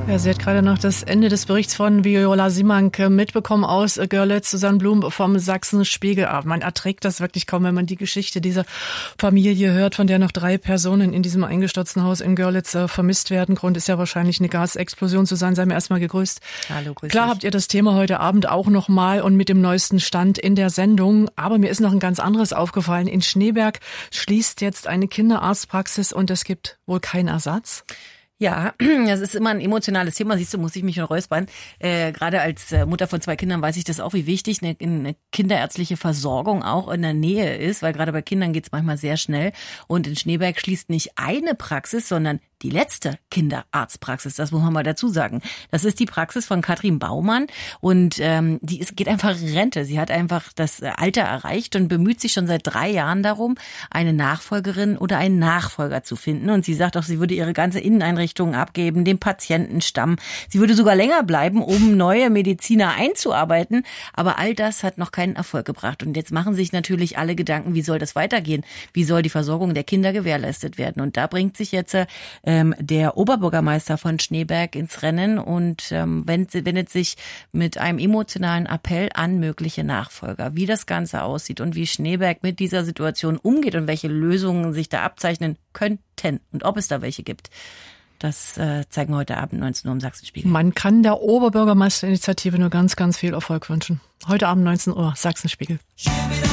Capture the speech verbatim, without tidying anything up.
Ja, sie hat gerade noch das Ende des Berichts von Viola Simank mitbekommen aus Görlitz. Susanne Blum vom Sachsen-Spiegel. Man erträgt das wirklich kaum, wenn man die Geschichte dieser Familie hört, von der noch drei Personen in diesem eingestürzten Haus in Görlitz äh, vermisst werden. Grund ist ja wahrscheinlich eine Gasexplosion. Susanne, sei mir erstmal gegrüßt. Hallo, grüß Klar dich. habt ihr das Thema heute Abend auch nochmal und mit dem neuesten Stand in der Sendung. Aber mir ist noch ein ganz anderes aufgefallen. In Schneeberg schließt jetzt eine Kinderarztpraxis und es gibt wohl keinen Ersatz. Ja, das ist immer ein emotionales Thema. Siehst du, muss ich mich schon räuspern. Äh, gerade als äh, Mutter von zwei Kindern weiß ich das auch, wie wichtig eine, eine kinderärztliche Versorgung auch in der Nähe ist, weil gerade bei Kindern geht es manchmal sehr schnell. Und in Schneeberg schließt nicht eine Praxis, sondern die letzte Kinderarztpraxis, das muss man mal dazu sagen. Das ist die Praxis von Katrin Baumann und ähm, die ist, geht einfach in Rente. Sie hat einfach das Alter erreicht und bemüht sich schon seit drei Jahren darum, eine Nachfolgerin oder einen Nachfolger zu finden. Und sie sagt auch, sie würde ihre ganze Inneneinrichtung abgeben, den Patientenstamm. Sie würde sogar länger bleiben, um neue Mediziner einzuarbeiten. Aber all das hat noch keinen Erfolg gebracht. Und jetzt machen sich natürlich alle Gedanken, wie soll das weitergehen? Wie soll die Versorgung der Kinder gewährleistet werden? Und da bringt sich jetzt äh, der Oberbürgermeister von Schneeberg ins Rennen und ähm, wendet sich mit einem emotionalen Appell an mögliche Nachfolger, wie das Ganze aussieht und wie Schneeberg mit dieser Situation umgeht und welche Lösungen sich da abzeichnen könnten und ob es da welche gibt. Das äh, zeigen wir heute Abend neunzehn Uhr im Sachsenspiegel. Man kann der Oberbürgermeisterinitiative nur ganz, ganz viel Erfolg wünschen. Heute Abend neunzehn Uhr, Sachsenspiegel.